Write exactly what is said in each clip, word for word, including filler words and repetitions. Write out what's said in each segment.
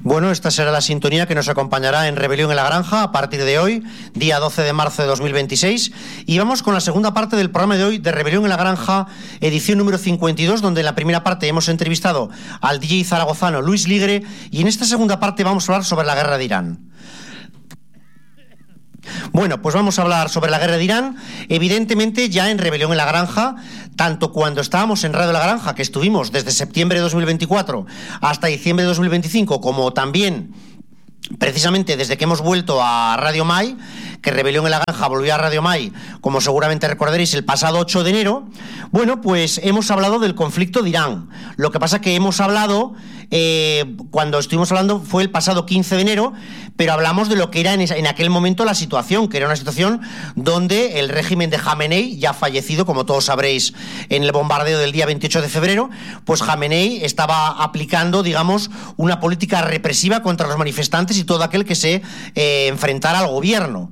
Bueno, esta será la sintonía que nos acompañará en Rebelión en la Granja a partir de hoy, día doce de marzo de dos mil veintiséis. Y vamos con la segunda parte del programa de hoy de Rebelión en la Granja, edición número cincuenta y dos, donde en la primera parte hemos entrevistado al D J zaragozano Luis Ligre, y en esta segunda parte vamos a hablar sobre la guerra de Irán. Bueno, pues vamos a hablar sobre la guerra de Irán, evidentemente ya en Rebelión en la Granja, tanto cuando estábamos en Radio La Granja, que estuvimos desde septiembre de dos mil veinticuatro hasta diciembre de dos mil veinticinco, como también precisamente desde que hemos vuelto a Radio Mai, que Rebelión en la Granja volvió a Radio Mai, como seguramente recordaréis, el pasado ocho de enero. Bueno, pues hemos hablado del conflicto de Irán. Lo que pasa que hemos hablado, eh, cuando estuvimos hablando fue el pasado quince de enero, pero hablamos de lo que era en, esa, en aquel momento la situación, que era una situación donde el régimen de Jamenei, ya fallecido, como todos sabréis, en el bombardeo del día veintiocho de febrero, pues Jamenei estaba aplicando, digamos, una política represiva contra los manifestantes y todo aquel que se eh, enfrentara al gobierno.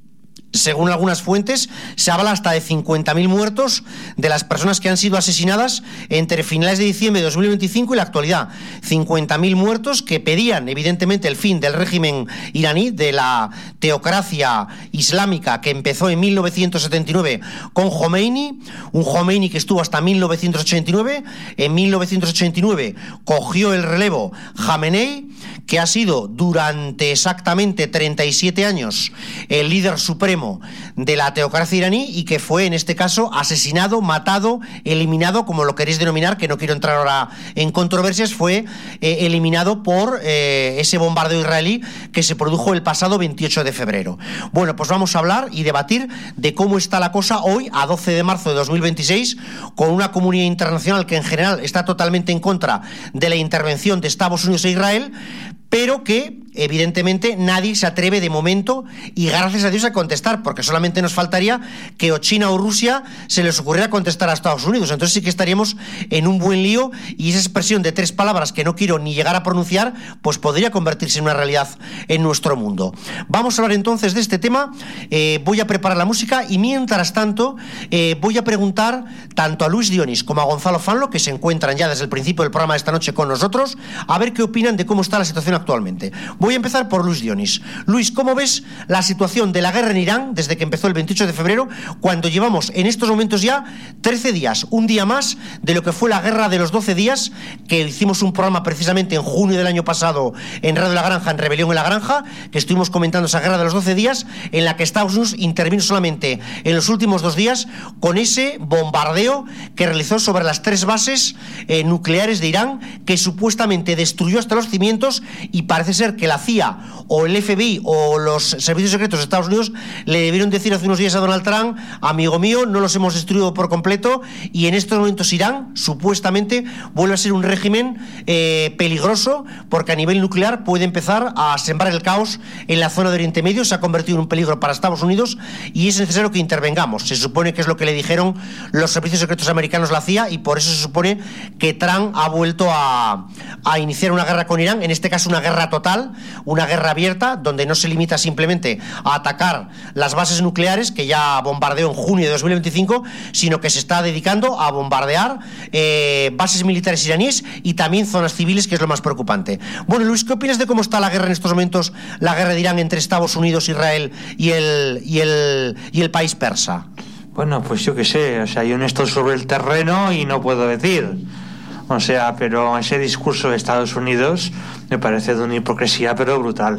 Según algunas fuentes, se habla hasta de cincuenta mil muertos de las personas que han sido asesinadas entre finales de diciembre de dos mil veinticinco y la actualidad. cincuenta mil muertos que pedían, evidentemente, el fin del régimen iraní, de la teocracia islámica que empezó en mil novecientos setenta y nueve con Khomeini, un Khomeini que estuvo hasta mil novecientos ochenta y nueve. En mil novecientos ochenta y nueve cogió el relevo Jamenei, que ha sido durante exactamente treinta y siete años el líder supremo de la teocracia iraní, y que fue en este caso asesinado, matado, eliminado, como lo queréis denominar, que no quiero entrar ahora en controversias, fue eh, eliminado por eh, ese bombardeo israelí que se produjo el pasado veintiocho de febrero. Bueno, pues vamos a hablar y debatir de cómo está la cosa hoy, a doce de marzo de dos mil veintiséis, con una comunidad internacional que en general está totalmente en contra de la intervención de Estados Unidos e Israel, pero que evidentemente nadie se atreve de momento, y gracias a Dios, a contestar, porque solamente nos faltaría que o China o Rusia se les ocurriera contestar a Estados Unidos. Entonces sí que estaríamos en un buen lío, y esa expresión de tres palabras que no quiero ni llegar a pronunciar, pues podría convertirse en una realidad en nuestro mundo. Vamos a hablar entonces de este tema. Eh, voy a preparar la música, y mientras tanto eh, voy a preguntar tanto a Luis Dionis como a Gonzalo Fanlo, que se encuentran ya desde el principio del programa de esta noche con nosotros, a ver qué opinan de cómo está la situación actualmente. Voy a empezar por Luis Dionis. Luis, ¿cómo ves la situación de la guerra en Irán desde que empezó el veintiocho de febrero, cuando llevamos en estos momentos ya trece días, un día más de lo que fue la guerra de los doce días, que hicimos un programa precisamente en junio del año pasado en Radio La Granja, en Rebelión en la Granja, que estuvimos comentando esa guerra de los doce días, en la que Estados Unidos intervino solamente en los últimos dos días con ese bombardeo que realizó sobre las tres bases eh, nucleares de Irán, que supuestamente destruyó hasta los cimientos, y parece ser que la C I A o el F B I o los servicios secretos de Estados Unidos le debieron decir hace unos días a Donald Trump: amigo mío, no los hemos destruido por completo, y en estos momentos Irán supuestamente vuelve a ser un régimen eh, peligroso, porque a nivel nuclear puede empezar a sembrar el caos en la zona de Oriente Medio. Se ha convertido en un peligro para Estados Unidos y es necesario que intervengamos. Se supone que es lo que le dijeron los servicios secretos americanos, la C I A, y por eso se supone que Trump ha vuelto a, a iniciar una guerra con Irán, en este caso una guerra total, una guerra abierta, donde no se limita simplemente a atacar las bases nucleares, que ya bombardeó en junio de dos mil veinticinco, sino que se está dedicando a bombardear eh, bases militares iraníes y también zonas civiles, que es lo más preocupante. Bueno, Luis, ¿qué opinas de cómo está la guerra en estos momentos, la guerra de Irán entre Estados Unidos, Israel y el, y el, y el país persa? Bueno, pues yo qué sé, o sea, yo no estoy sobre el terreno y no puedo decir. O sea, pero ese discurso de Estados Unidos me parece de una hipocresía pero brutal.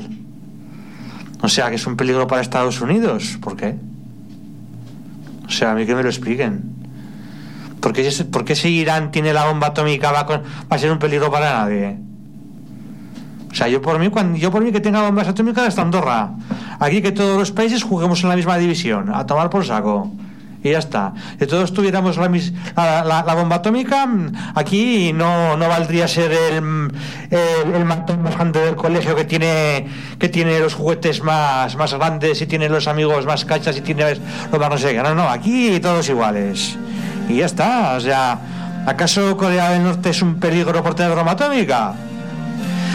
O sea, que es un peligro para Estados Unidos. ¿Por qué? O sea, a mí que me lo expliquen. ¿Por qué, por qué si Irán tiene la bomba atómica va, con, va a ser un peligro para nadie? O sea, yo por mí, cuando, yo por mí que tenga bombas atómicas hasta Andorra. Aquí que todos los países juguemos en la misma división, a tomar por saco. Y ya está. Si todos tuviéramos la, la, la, la bomba atómica, aquí no, no valdría ser el, el, el matón más grande del colegio, que tiene que tiene los juguetes más, más grandes, y tiene los amigos más cachas, y tiene lo más no sé qué. No, no, aquí todos iguales. Y ya está. O sea, ¿acaso Corea del Norte es un peligro por tener bomba atómica?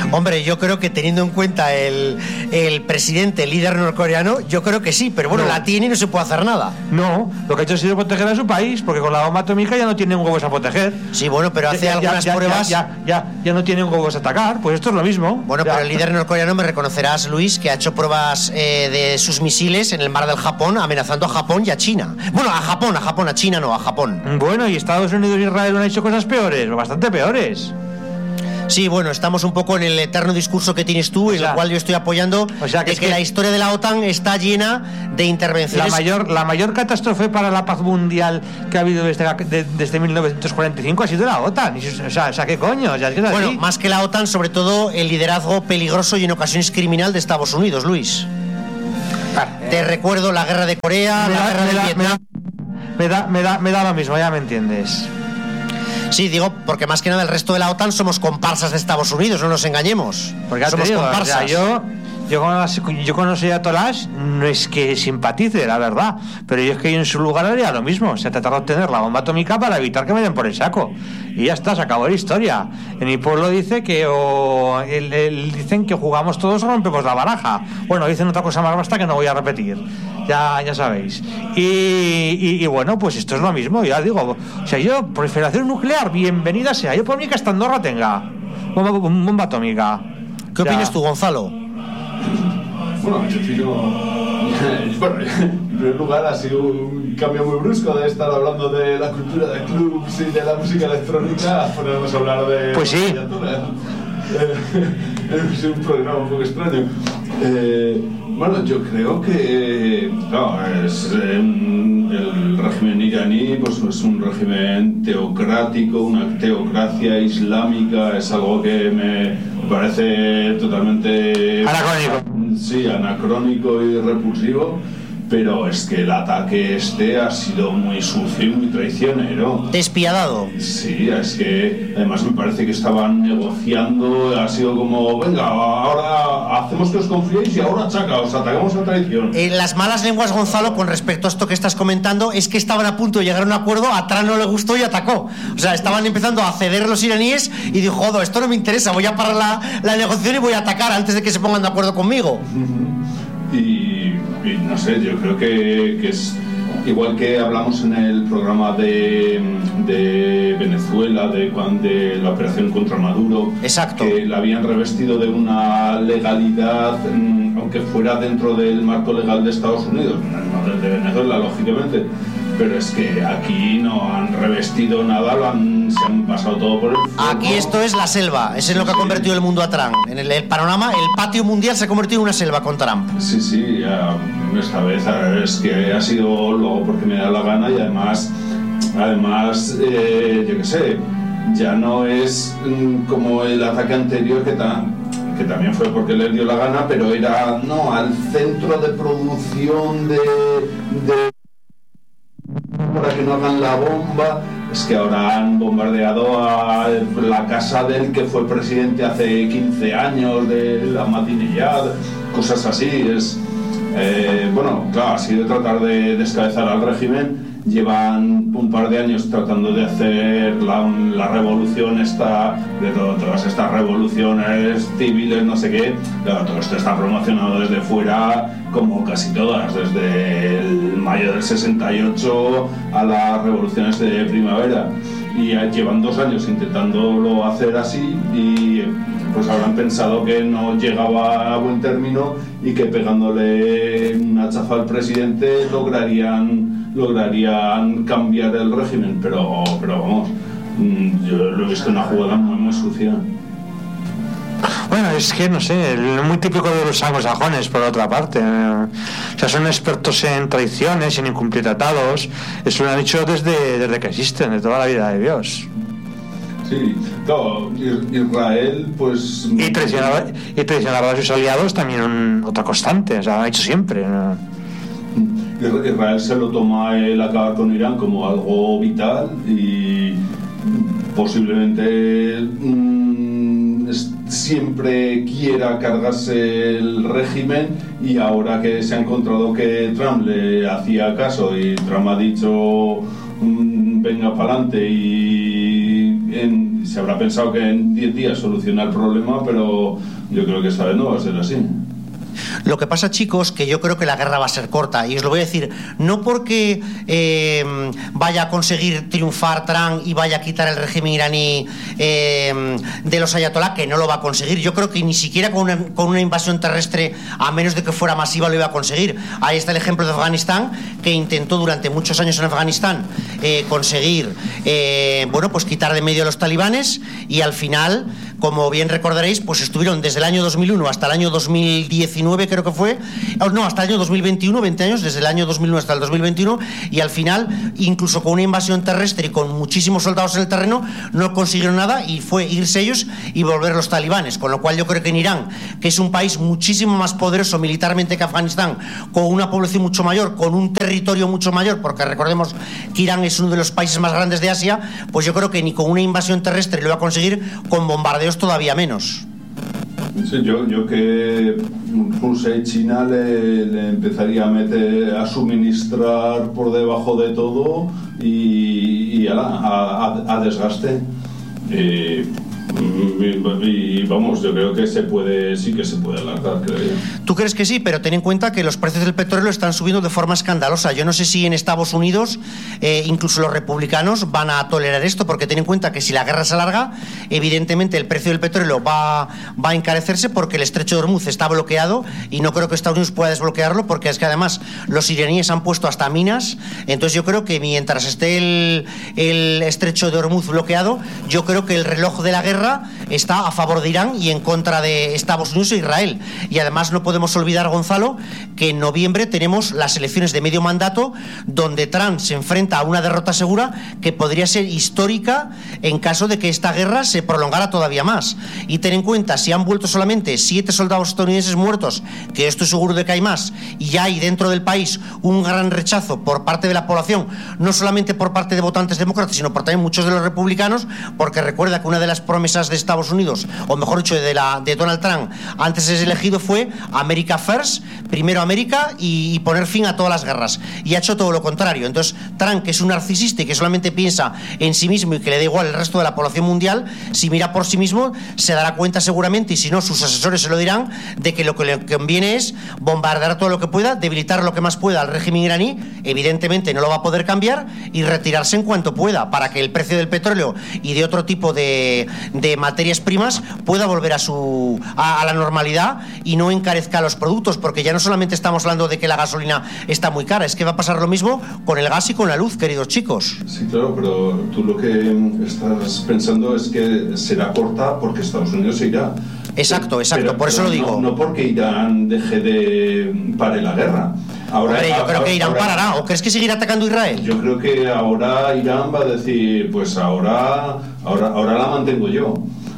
Hombre, yo creo que teniendo en cuenta el, el presidente, el líder norcoreano, yo creo que sí, pero bueno, no. La tiene y no se puede hacer nada. No, lo que ha hecho ha sido proteger a su país, porque con la bomba atómica ya no tienen huevos a proteger. Sí, bueno, pero hace ya, algunas ya, pruebas... Ya, ya, ya, ya no tienen huevos a atacar, pues esto es lo mismo. Bueno, ya. Pero el líder norcoreano, me reconocerás, Luis, que ha hecho pruebas eh, de sus misiles en el mar del Japón, amenazando a Japón y a China. Bueno, a Japón, a Japón, a China no, a Japón. Bueno, y Estados Unidos e Israel han hecho cosas peores, bastante peores. Sí, bueno, estamos un poco en el eterno discurso que tienes tú, o en sea, el cual yo estoy apoyando, o sea, que de que, que la historia de la OTAN está llena de intervenciones. La mayor, la mayor catástrofe para la paz mundial que ha habido desde, de, desde mil novecientos cuarenta y cinco ha sido la OTAN. O sea, o sea ¿qué coño? O sea, es que es bueno, así. Más que la OTAN, sobre todo el liderazgo peligroso y en ocasiones criminal de Estados Unidos, Luis. Ah, Te eh, recuerdo la guerra de Corea, la da, guerra de da, Vietnam. Me da, me, da, me da lo mismo, ya me entiendes. Sí, digo, porque más que nada el resto de la OTAN somos comparsas de Estados Unidos, no nos engañemos. Porque somos digo, comparsas. O sea, yo, yo, con, yo con los ayatolás no es que simpatice, la verdad, pero yo es que yo en su lugar haría lo mismo. Se trata de obtener la bomba atómica para evitar que me den por el saco. Y ya está, se acabó la historia. En mi pueblo dice que o, el, el, dicen que jugamos todos o rompemos la baraja. Bueno, dicen otra cosa más basta que no voy a repetir. Ya, ya sabéis. Y, y, y bueno, pues esto es lo mismo, ya digo. O sea, yo, proliferación nuclear, bienvenida sea. Yo por mí que hasta Andorra tenga bomba, bomba atómica. ¿Qué ya. opinas tú, Gonzalo? Bueno, yo opino... Bueno, en primer lugar ha sido un cambio muy brusco de estar hablando de la cultura de clubs y de la música electrónica a ponernos a hablar de... Pues sí. Es un programa un poco extraño. Eh, bueno, yo creo que no, es, eh, el régimen iraní pues, es un régimen teocrático, una teocracia islámica, es algo que me parece totalmente... Anacrónico. Sí, anacrónico y repulsivo. Pero es que el ataque este ha sido muy sucio y muy traicionero. Despiadado. Sí, es que además me parece que estaban negociando, ha sido como, venga, ahora hacemos que os confiéis y ahora chaca, os atacamos a traición. Eh, las malas lenguas, Gonzalo, con respecto a esto que estás comentando, es que estaban a punto de llegar a un acuerdo, a Trump no le gustó y atacó. O sea, estaban empezando a ceder los iraníes y dijo, joder, esto no me interesa, voy a parar la, la negociación y voy a atacar antes de que se pongan de acuerdo conmigo. Uh-huh. Y... Y no sé, yo creo que, que es igual que hablamos en el programa de, de Venezuela, de, de la operación contra Maduro. Exacto. Que la habían revestido de una legalidad, aunque fuera dentro del marco legal de Estados Unidos, no del de Venezuela, lógicamente. Pero es que aquí no han revestido nada, lo han, se han pasado todo por el fuego. Aquí esto es la selva, eso es lo que ha convertido el mundo a Trump. En el, el panorama, el patio mundial se ha convertido en una selva con Trump. Sí, sí, ya, esta vez es que ha sido luego porque me da la gana y además, además, eh, yo qué sé, ya no es mm, como el ataque anterior que tan... que también fue porque les dio la gana, pero era, no, al centro de producción de... de para que no hagan la bomba. Es que ahora han bombardeado a la casa del que fue presidente hace quince años, de la Ahmadinejad, cosas así. Es eh, bueno, claro, ha sido tratar de descabezar al régimen. Llevan un par de años tratando de hacer la, la revolución esta, de todo, todas estas revoluciones civiles, no sé qué. Claro, todo esto está promocionado desde fuera, como casi todas, desde el mayo del sesenta y ocho a las revoluciones de primavera. Y llevan dos años intentándolo hacer así y pues habrán pensado que no llegaba a buen término y que pegándole una chafa al presidente lograrían lograrían cambiar el régimen, pero, pero vamos, yo lo he visto una jugada muy, muy sucia. Bueno, es que no sé, muy típico de los anglosajones, por otra parte. O sea, son expertos en traiciones, en incumplir tratados. Eso lo han hecho desde, desde que existen, de toda la vida de Dios. Sí, claro, Israel, pues... Y traicionar, y traicionar a sus aliados también un, otra constante, o sea, lo han hecho siempre, ¿no? Israel se lo toma el acabar con Irán como algo vital y posiblemente mmm, siempre quiera cargarse el régimen, y ahora que se ha encontrado que Trump le hacía caso y Trump ha dicho mmm, venga para adelante y en se habrá pensado que en diez días soluciona el problema, pero yo creo que esta vez no va a ser así. Lo que pasa, chicos, que yo creo que la guerra va a ser corta, y os lo voy a decir, no porque eh, vaya a conseguir triunfar Trump y vaya a quitar el régimen iraní eh, de los ayatolá, que no lo va a conseguir. Yo creo que ni siquiera con una, con una invasión terrestre, a menos de que fuera masiva, lo iba a conseguir. Ahí está el ejemplo de Afganistán, que intentó durante muchos años en Afganistán eh, conseguir eh, bueno, pues quitar de medio a los talibanes, y al final, como bien recordaréis, pues estuvieron desde el año dos mil uno hasta el año dos mil diecinueve, creo que fue, no, hasta el año dos mil veintiuno, veinte años, desde el año dos mil uno hasta el dos mil veintiuno, y al final, incluso con una invasión terrestre y con muchísimos soldados en el terreno, no consiguieron nada, y fue irse ellos y volver los talibanes. Con lo cual yo creo que en Irán, que es un país muchísimo más poderoso militarmente que Afganistán, con una población mucho mayor, con un territorio mucho mayor, porque recordemos que Irán es uno de los países más grandes de Asia, pues yo creo que ni con una invasión terrestre lo va a conseguir, con bombardeos todavía menos. Sí, yo, yo que Rusia y China le, le empezaría a meter, a suministrar por debajo de todo y, y a, a, a desgaste. Eh, y, y vamos, yo creo que se puede, sí que se puede alargar, creo yo. ¿Tú crees que sí? Pero ten en cuenta que los precios del petróleo están subiendo de forma escandalosa. Yo no sé si en Estados Unidos eh, incluso los republicanos van a tolerar esto, porque ten en cuenta que si la guerra se alarga, evidentemente el precio del petróleo va, va a encarecerse, porque el estrecho de Hormuz está bloqueado, y no creo que Estados Unidos pueda desbloquearlo, porque es que además los iraníes han puesto hasta minas. Entonces yo creo que mientras esté el, el estrecho de Hormuz bloqueado, yo creo que el reloj de la guerra está a favor de Irán y en contra de Estados Unidos e Israel. Y además no podemos olvidar, Gonzalo, que en noviembre tenemos las elecciones de medio mandato, donde Trump se enfrenta a una derrota segura que podría ser histórica en caso de que esta guerra se prolongara todavía más. Y ten en cuenta, si han vuelto solamente siete soldados estadounidenses muertos, que yo estoy seguro de que hay más, y ya hay dentro del país un gran rechazo por parte de la población, no solamente por parte de votantes demócratas, sino por también muchos de los republicanos, porque recuerda que una de las promesas de Estados Unidos, o mejor dicho, de, la, de Donald Trump antes de ser elegido, fue America First, primero América, y, y poner fin a todas las guerras, y ha hecho todo lo contrario. Entonces Trump, que es un narcisista y que solamente piensa en sí mismo y que le da igual el resto de la población mundial, si mira por sí mismo se dará cuenta seguramente, y si no sus asesores se lo dirán, de que lo que le conviene es bombardear todo lo que pueda, debilitar lo que más pueda al régimen iraní, evidentemente no lo va a poder cambiar, y retirarse en cuanto pueda, para que el precio del petróleo y de otro tipo de, de materias primas pueda volver a su a, a la normalidad y no encarezca los productos, porque ya no solamente estamos hablando de que la gasolina está muy cara, es que va a pasar lo mismo con el gas y con la luz, queridos chicos. Sí, claro, pero tú lo que estás pensando es que será corta porque Estados Unidos se irá. Exacto, exacto, pero, por eso pero lo digo. No, no porque Irán deje de pare la guerra. Ahora, Hombre, yo ahora, creo que Irán ahora, parará. ¿O crees que seguirá atacando a Israel? Yo creo que ahora Irán va a decir, pues ahora, ahora, ahora la mantengo yo.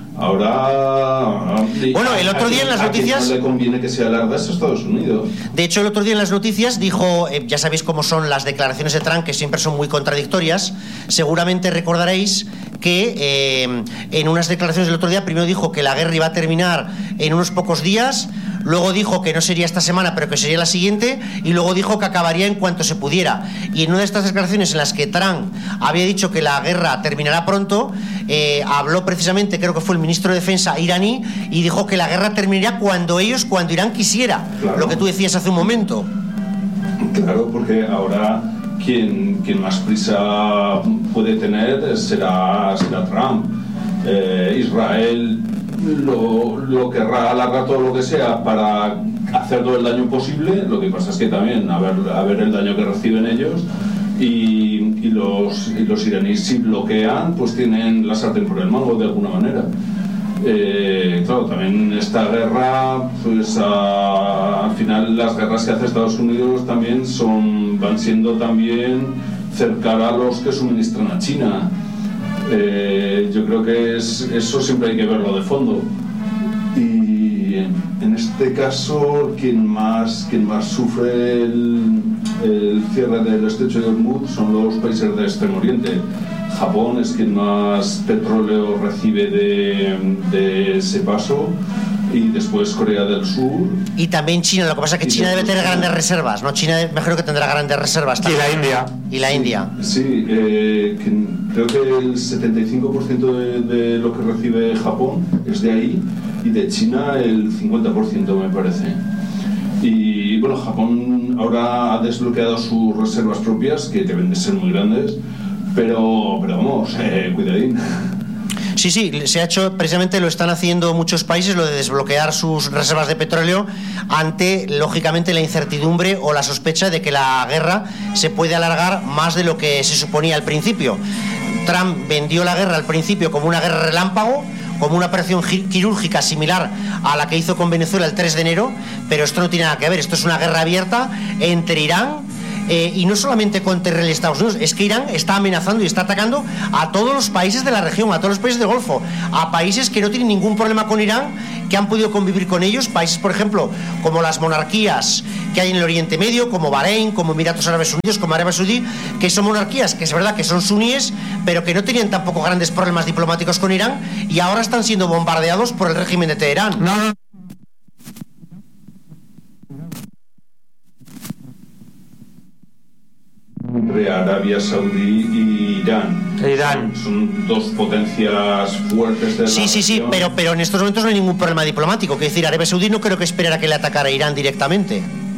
Ahora... Bueno, el otro día en las noticias... no le conviene que sea larga a Estados Unidos. De hecho, el otro día en las noticias dijo, eh, ya sabéis cómo son las declaraciones de Trump, que siempre son muy contradictorias. Seguramente recordaréis que eh, en unas declaraciones del otro día primero dijo que la guerra iba a terminar en unos pocos días, luego dijo que no sería esta semana pero que sería la siguiente, y luego dijo que acabaría en cuanto se pudiera. Y en una de estas declaraciones en las que Trump había dicho que la guerra terminará pronto, eh, habló precisamente, creo que fue el ministro de Defensa iraní, y dijo que la guerra terminaría cuando ellos, cuando Irán quisiera, claro. Lo que tú decías hace un momento. Claro, porque ahora quien, quien más prisa puede tener será, será Trump. Eh, Israel lo, lo querrá alargar todo lo que sea para hacer todo el daño posible. Lo que pasa es que también a ver, a ver el daño que reciben ellos, y, y, los, y los iraníes, si bloquean, pues tienen la sartén por el mango de alguna manera. Eh, claro, también esta guerra, pues a, al final las guerras que hace Estados Unidos también son, van siendo también cercar a los que suministran a China. Eh, yo creo que es, eso siempre hay que verlo de fondo. Y en este caso, quien más, quien más sufre el, el cierre del estrecho de Hormuz son los países de Extremo Oriente. Japón es quien más petróleo recibe de, de ese paso, y después Corea del Sur. Y también China, lo que pasa es que China debe tener grandes reservas, ¿no? China mejor que tendrá grandes reservas. Y la India. Y la sí, India. Sí, eh, que creo que el setenta y cinco por ciento de, de lo que recibe Japón es de ahí, y de China el cincuenta por ciento me parece. Y bueno, Japón ahora ha desbloqueado sus reservas propias, que deben de ser muy grandes, pero, pero vamos, eh, cuidadín. Sí, sí, se ha hecho, precisamente lo están haciendo muchos países, lo de desbloquear sus reservas de petróleo ante, lógicamente, la incertidumbre o la sospecha de que la guerra se puede alargar más de lo que se suponía al principio. Trump vendió la guerra al principio como una guerra relámpago, como una operación quirúrgica similar a la que hizo con Venezuela el tres de enero, pero esto no tiene nada que ver, esto es una guerra abierta entre Irán Eh, y no solamente contra Israel y Estados Unidos, es que Irán está amenazando y está atacando a todos los países de la región, a todos los países del Golfo, a países que no tienen ningún problema con Irán, que han podido convivir con ellos, países, por ejemplo, como las monarquías que hay en el Oriente Medio, como Bahrein, como Emiratos Árabes Unidos, como Arabia Saudí, que son monarquías que es verdad que son suníes, pero que no tenían tampoco grandes problemas diplomáticos con Irán, y ahora están siendo bombardeados por el régimen de Teherán. No, no. Entre Arabia Saudí y Irán. Irán. Son, son dos potencias fuertes de la Sí, sí, sí, región. pero, pero en estos momentos no hay ningún problema diplomático. Que decir, Arabia Saudí no creo que esperara que le atacara a Irán directamente.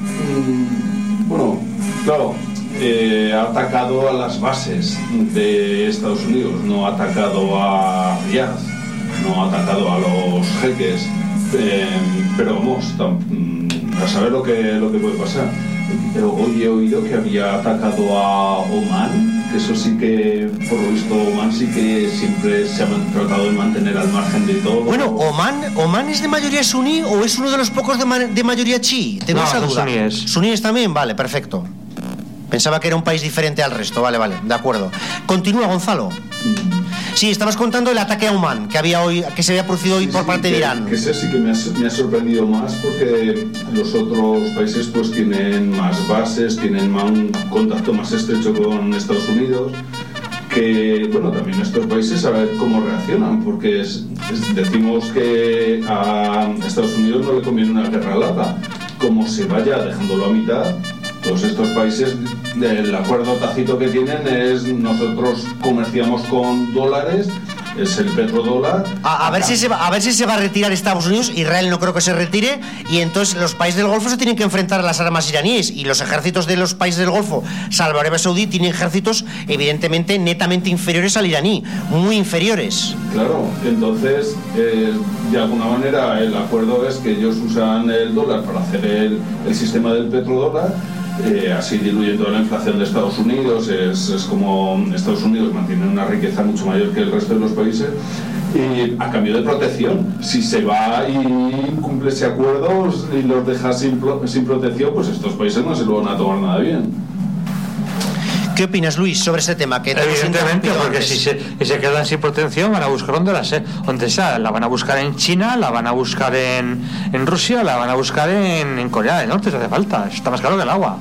Mm, bueno, claro, eh, ha atacado a las bases de Estados Unidos, no ha atacado a Riyadh, no ha atacado a los jeques, eh, pero vamos, a saber lo que, lo que puede pasar. Pero hoy he oído que había atacado a Omán, que eso sí que, por lo visto, Omán sí que siempre se ha tratado de mantener al margen de todo. Bueno, ¿Omán, Omán es de mayoría suní o es uno de los pocos de, ma de mayoría chií? Tengo no, esa son duda. Suníes. ¿Suníes también? Vale, perfecto. Pensaba que era un país diferente al resto. Vale, vale, de acuerdo. Continúa, Gonzalo. Sí, estabas contando el ataque a Omán que había hoy, que se había producido hoy sí, por sí, parte que, de Irán. Que ese sí que me ha, me ha sorprendido más, porque los otros países pues tienen más bases, tienen más, un contacto más estrecho con Estados Unidos, que bueno, también estos países a ver cómo reaccionan, porque es, es, decimos que a Estados Unidos no le conviene una guerra larga, como se vaya dejándolo a mitad. Todos estos países, el acuerdo tácito que tienen es: nosotros comerciamos con dólares, es el petrodólar. A, a, ver si se va, a ver si se va a retirar Estados Unidos. Israel no creo que se retire, y entonces los países del Golfo se tienen que enfrentar a las armas iraníes, y los ejércitos de los países del Golfo, salvo Arabia Saudí, tienen ejércitos evidentemente netamente inferiores al iraní, muy inferiores. Claro, entonces eh, de alguna manera el acuerdo es que ellos usan el dólar para hacer el, el sistema del petrodólar. Eh, así diluyendo la inflación de Estados Unidos. Es, es como Estados Unidos mantiene una riqueza mucho mayor que el resto de los países, y a cambio de protección, si se va y incumple ese acuerdo y los deja sin, sin protección, pues estos países no se lo van a tomar nada bien. ¿Qué opinas, Luis, sobre este tema? Que evidentemente, porque si se, si se quedan sin protección van a buscar donde la sé, donde sea, la van a buscar en China, la van a buscar en, en Rusia, la van a buscar en, en Corea del Norte, si hace falta. Está más claro que el agua.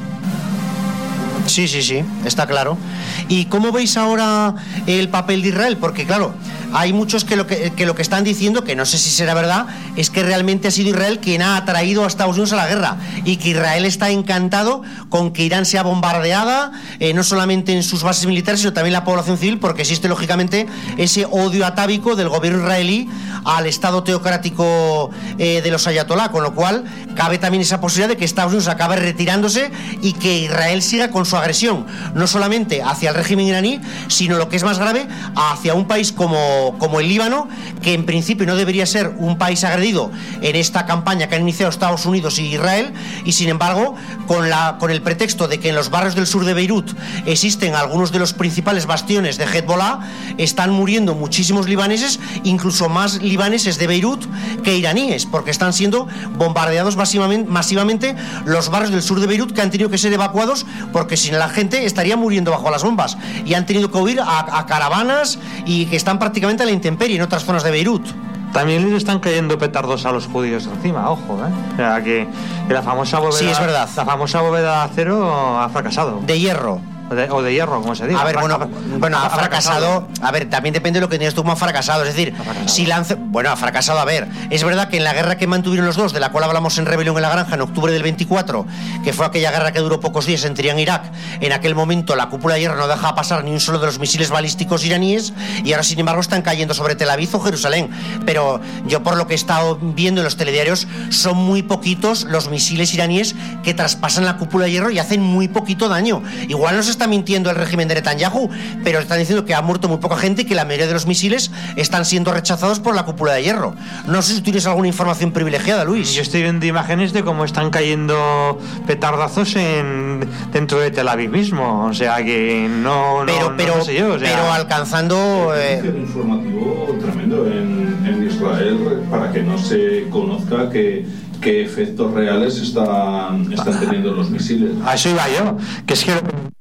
Sí, sí, sí, está claro. ¿Y cómo veis ahora el papel de Israel? Porque claro, hay muchos que lo que, que lo que están diciendo, que no sé si será verdad, es que realmente ha sido Israel quien ha atraído a Estados Unidos a la guerra, y que Israel está encantado con que Irán sea bombardeada, eh, no solamente en sus bases militares, sino también la población civil, porque existe lógicamente ese odio atávico del gobierno israelí al Estado teocrático eh, de los ayatolá, con lo cual cabe también esa posibilidad de que Estados Unidos acabe retirándose y que Israel siga con su agresión, no solamente hacia el régimen iraní, sino, lo que es más grave, hacia un país como, como el Líbano, que en principio no debería ser un país agredido en esta campaña que han iniciado Estados Unidos y Israel, y sin embargo, con, la, con el pretexto de que en los barrios del sur de Beirut existen algunos de los principales bastiones de Hezbollah, están muriendo muchísimos libaneses, incluso más libaneses de Beirut que iraníes, porque están siendo bombardeados masivamente, masivamente los barrios del sur de Beirut, que han tenido que ser evacuados porque si no la gente estaría muriendo bajo las bombas, y han tenido que huir a, a caravanas, y que están prácticamente a la intemperie en otras zonas de Beirut. También le están cayendo petardos a los judíos encima, ojo, ¿eh? O sea, que, que la famosa bóveda, sí, es verdad, la famosa bóveda de acero ha fracasado. De hierro. o de, o de hierro, como se diga. A ver, bueno, bueno, ha fracasado. A ver, también depende de lo que tienes tú como ha fracasado. Es decir, si lanza. Bueno, ha fracasado. A ver, es verdad que en la guerra que mantuvieron los dos, de la cual hablamos en Rebelión en la Granja en octubre del veinticuatro, que fue aquella guerra que duró pocos días entre Irán e Irak, en aquel momento la cúpula de hierro no dejaba pasar ni un solo de los misiles balísticos iraníes, y ahora, sin embargo, están cayendo sobre Tel Aviv o Jerusalén. Pero yo, por lo que he estado viendo en los telediarios, son muy poquitos los misiles iraníes que traspasan la cúpula de hierro y hacen muy poquito daño. Igual nos está mintiendo el régimen de Netanyahu, pero están diciendo que ha muerto muy poca gente y que la mayoría de los misiles están siendo rechazados por la cúpula de hierro. No sé si tienes alguna información privilegiada, Luis. Yo estoy viendo imágenes de cómo están cayendo petardazos en dentro de Tel Aviv mismo, o sea que no, pero, no, pero, no sé yo, o sea, pero alcanzando eh... un informativo tremendo en, en Israel para que no se conozca que qué efectos reales están, están teniendo los misiles. A eso iba yo, que es que